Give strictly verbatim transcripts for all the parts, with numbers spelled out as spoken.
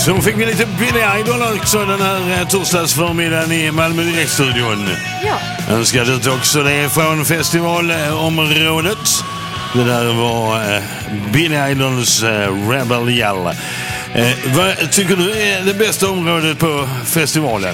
Så fick vi lite Billy Idol också den här torsdagsförmiddagen i Malmö Direktstudion. Ja. Önskar ut också det från festivalområdet. Det där var eh, Billy Idols eh, Rebel Yell. Eh, vad tycker du är det bästa området på festivalen?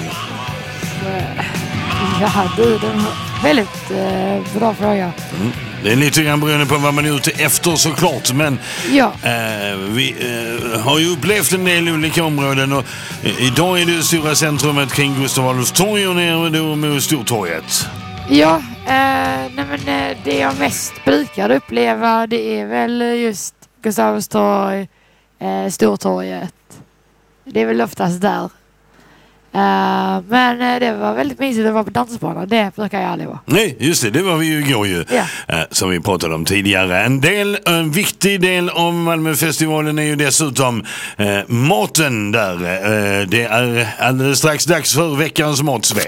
Ja, det är en väldigt eh, bra fråga. Mm. Det är lite grann beroende på vad man är ute efter såklart. Men ja. eh, vi eh, har ju upplevt en del olika områden. Och, eh, idag är det stora centrumet kring Gustav Adolfs torg och nere då med Stortorget. Ja, eh, nej men, eh, det jag mest brukar uppleva det är väl just Gustav Adolfs torg, eh, Stortorget. Det är väl oftast där. Uh, men uh, det var väldigt mysigt att vara på dansbanan. Det brukar jag aldrig vara. Nej, just det, det var vi ju igår ju. Ja. Uh, som vi pratade om tidigare. En del, en viktig del av Malmöfestivalen är ju dessutom uh, maten där. Uh, det är alldeles strax dags för veckans matsväl.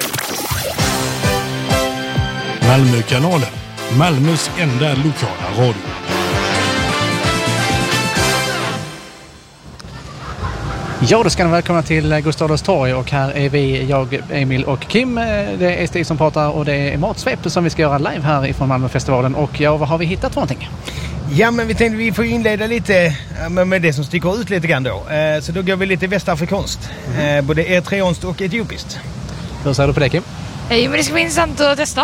Malmökanalen, Malmös enda lokala radio. Ja, då ska ni välkomna till Gustav Adolfs torg och här är vi, jag, Emil och Kim. Det är Stig som pratar och det är matsvep som vi ska göra live här ifrån Malmöfestivalen. Och ja, vad har vi hittat för någonting? Ja, men vi tänkte vi får inleda lite med det som sticker ut lite grann då. Så då går vi lite västafrikanskt, mm. både eritreanskt och etiopiskt. Hur säger du på det, Kim? Hej, men det ska bli intressant att testa.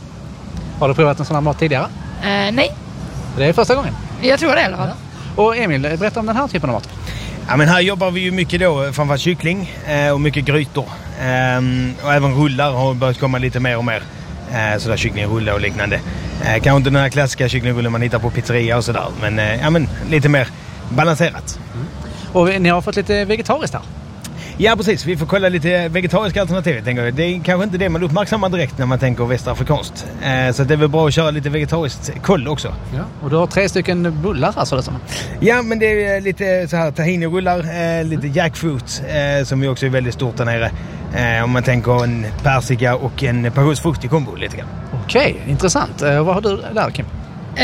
Har du provat en sån här mat tidigare? Uh, nej. Det är första gången? Jag tror det i alla fall. Ja. Och Emil, berätta om den här typen av mat. Ja, men här jobbar vi ju mycket då, framförallt kyckling eh, och mycket grytor. Ehm, och även rullar har börjat komma lite mer och mer. Eh, sådär kycklingrullar och liknande. Eh, kanske inte den här klassiska kycklingrullen man hittar på pizzeria och sådär. Men, eh, ja, men lite mer balanserat. Mm. Och ni har fått lite vegetariskt här? Ja, precis. Vi får kolla lite vegetariska alternativ, tänker jag. Det är kanske inte det man uppmärksammar direkt när man tänker västafrikanskt. Eh, så det är väl bra att köra lite vegetariskt koll också. Ja. Och du har tre stycken bullar alltså? Det som. Ja, men det är lite så här tahini-rullar, eh, lite jackfruit eh, som är också är väldigt stort där nere. Eh, om man tänker en persika och en passionsfrukt i kombo lite grann. Okej, intressant. Eh, vad har du där, Kim? Eh,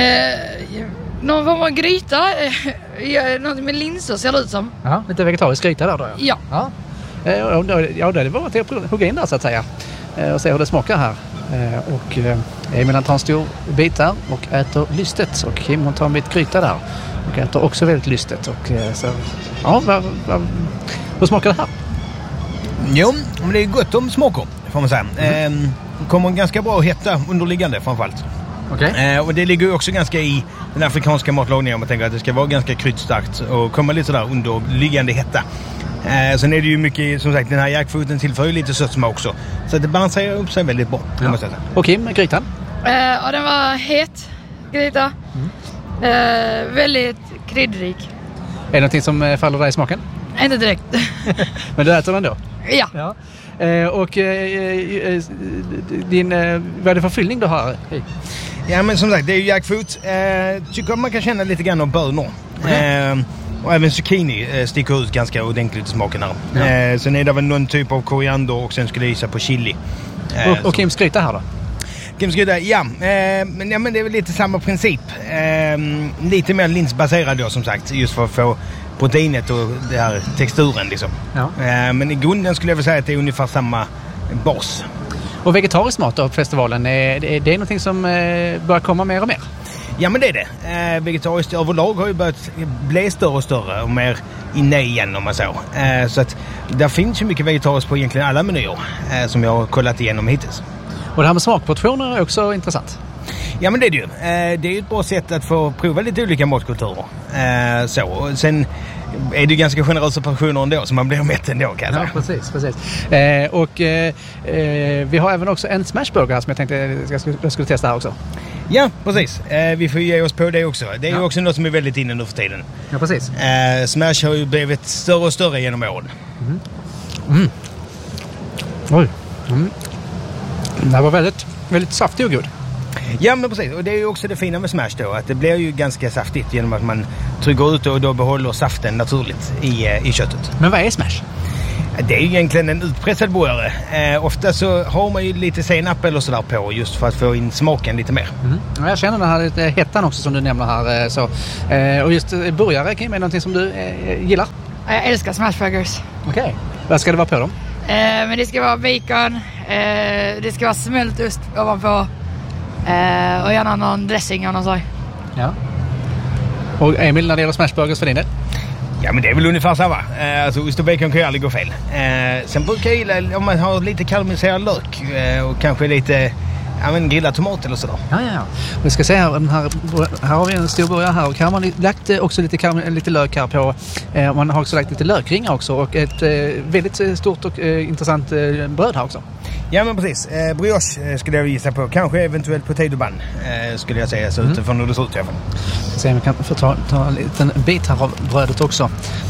någon form av gryta. Eh, något med linser ser det ut som. Ja, lite vegetarisk gryta där då. Ja. Ja. Ja, ja, det var att hugga in där så att säga och se hur det smakar här. Och Emil tar en stor bit där och äter lystet och Kim hon tar en bit gryta där och äter också väldigt lystet. Och så, ja, vad, vad, hur smakar det här? Jo, men det är gott om smaker får man säga. Mm. Ehm, kommer ganska bra att hetta underliggande framförallt. Okay. Ehm, och det ligger ju också ganska i den afrikanska matlagningen om man tänker att det ska vara ganska kryddstarkt och komma lite sådär underliggande hetta. Eh, sen är det ju mycket, som sagt, den här jackfruten tillför ju lite sötma också. Så det balanserar upp sig väldigt bra. Ja. Måste jag säga. Och Kim, grytan? Uh, ja, den var het gryta. Mm. Uh, väldigt kryddrik. Är det någonting som faller dig i smaken? Inte direkt. Men du äter den då? Ja. Ja. Uh, och uh, uh, din, uh, vad är det för fyllning du har? Hey. Ja, men som sagt, det är ju jackfruit. Uh, tycker man kan känna lite grann av bönor. Okay. Uh, Och även zucchini eh, sticker ut ganska ordentligt i smaken här. Ja. Eh, sen är det väl någon typ av koriander och sen skulle jag gissa på chili. Eh, och och Kims gryta här då? Kims gryta, ja. Eh, men, ja. Men det är väl lite samma princip. Eh, lite mer linsbaserad då som sagt. Just för att få proteinet och den här texturen liksom. Ja. Eh, men i grunden skulle jag väl säga att det är ungefär samma bas. Och vegetarisk mat då på festivalen, är det, är det någonting som eh, börjar komma mer och mer? Ja, men det är det. Eh, vegetariskt överlag har ju börjat bli större och större och mer inne igen om man så. Eh, så att där finns ju mycket vegetariskt på egentligen alla menyer eh, som jag har kollat igenom hittills. Och det här med smakportioner är också intressant. Ja, men det är det ju. Eh, det är ju ett bra sätt att få prova lite olika matkulturer. Eh, så. Och sen är det ju ganska generösa portioner ändå så man blir mätt ändå kan jag säga. Ja, precis, precis. Eh, och eh, vi har även också en smashburger här som jag tänkte jag skulle, jag skulle testa här också. Ja, precis. Eh, vi får ge oss på det också. Det är ja. ju också något som är väldigt inne nu för tiden. Ja, precis. Eh, Smash har ju blivit större och större genom åren. Mm. Mm. Oj. Mm. Det var väldigt, väldigt saftig och god. Ja, men precis. Och det är ju också det fina med Smash då. Att det blir ju ganska saftigt genom att man trycker ut det och då behåller saften naturligt i, i köttet. Men vad är Smash? Det är ju egentligen en utpressad burgare. Eh, ofta så har man ju lite senap eller sådär på just för att få in smaken lite mer. Mm. Ja, jag känner den här hettan också som du nämner här. Så. Eh, och just burgare är någonting som du eh, gillar? Jag älskar smashburgers. Okej. Okay. Vad ska det vara på dem? Eh, men det ska vara bacon, eh, det ska vara smältost ovanpå eh, och gärna någon dressing av någon slag. Ja. Och Emil, när det gäller smashburgers för din del? Ja, men det är väl ungefär samma. Eh, alltså ost och bacon kan ju aldrig gå fel. Eh, sen brukar jag gilla om man har lite karamelliserad lök eh, och kanske lite ja, men grillad tomat eller sådär. Ja, ja, ja. Vi ska se här, den här, här har vi en stor burgare här och här har man lagt också lite, karamell, lite lök här på. Eh, man har också lagt lite lökringar också och ett eh, väldigt stort och eh, intressant eh, bröd här också. Ja, men precis. Eh, brioche eh, skulle jag gissa på. Kanske eventuellt potato bun eh, skulle jag säga så mm. utifrån hur det ser ut i alla fall. Se om vi kan få ta, ta en liten bit här av brödet också.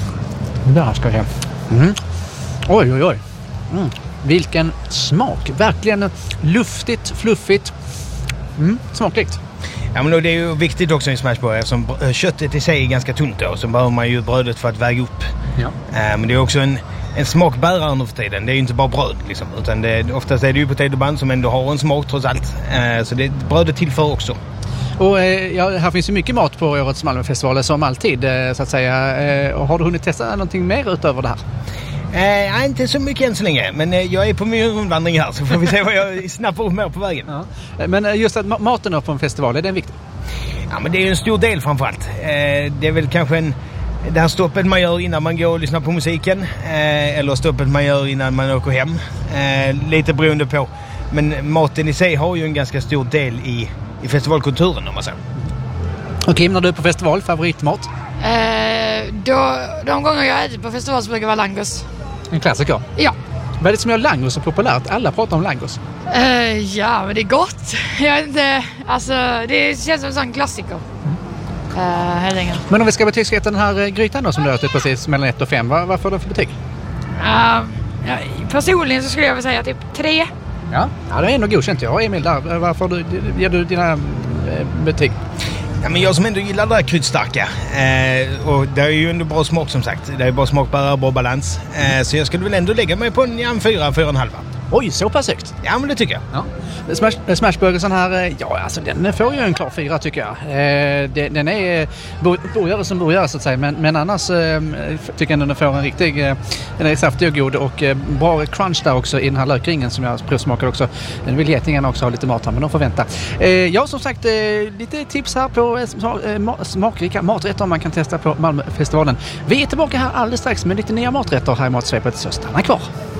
Där ska jag. Mm. Oj, oj, oj. Mm. Vilken smak. Verkligen luftigt, fluffigt. Mm. Smakligt. Ja, men det är ju viktigt också i smashburgare eftersom köttet i sig är ganska tunt då. Så behöver man ju brödet för att väga upp. Ja. Eh, men det är också en, en smakbärare nu för tiden. Det är ju inte bara bröd liksom. Utan det, oftast är det ju potato bun som ändå har en smak trots allt. Eh, så det, brödet tillför också. Och eh, ja, här finns ju mycket mat på årets Malmöfestival som alltid eh, så att säga. Eh, och har du hunnit testa någonting mer utöver det här? Eh, inte så mycket än så länge, men eh, jag är på min rundvandring här så får vi se vad jag snappar upp mer på vägen. Ja. Men just att maten upp på en festival, är den viktig? Ja, men det är ju en stor del framförallt. Eh, det är väl kanske en, det här stoppet man gör innan man går och lyssnar på musiken eh, eller stoppet man gör innan man åker hem. Eh, lite beroende på. Men maten i sig har ju en ganska stor del i, i festivalkulturen om man säger. Och Kim, när du är på festival, favoritmat? Eh, då, de gånger jag äter på festival så brukar det vara langos. En klassiker? Ja. Vad är det som gör langos så populärt? Alla pratar om langos. Eh, ja, men det är gott. Jag vet inte, alltså det känns som en sån klassiker. Mm. Eh, helt enkelt. Men om vi ska betygsätta den här grytan då som du ätit precis mellan ett och fem, vad, vad får du för betyg? Uh, ja, personligen så skulle jag vilja säga typ tre. Ja, ja det är ändå godkänt. Jag Emil där. Varför du, ger du dina eh, betyg? Ja, men jag som ändå gillar det här kryddstarka eh, och det är ju ändå bra smak som sagt. Det är bra smakbärare, bra balans. Eh, så jag skulle väl ändå lägga mig på en, ja, en fyra, fyra och en halva. Oj, så pass högt. Ja, men det tycker jag. Ja. Smash, Smashburgersen här, ja alltså den får ju en klar fyra tycker jag. Eh, den, den är bojare som bojare så att säga, men, men annars eh, tycker jag den får en riktig, eh, den är saftig och god och eh, bra crunch där också i den här lökringen som jag provsmakar också. Den vill getingarna också ha lite mat här, men de får vänta. Eh, ja, som sagt, eh, lite tips här på eh, smakrika maträtter man kan testa på Malmöfestivalen. Vi är tillbaka här alldeles strax med lite nya maträtter här i Matsvepet, så stanna kvar.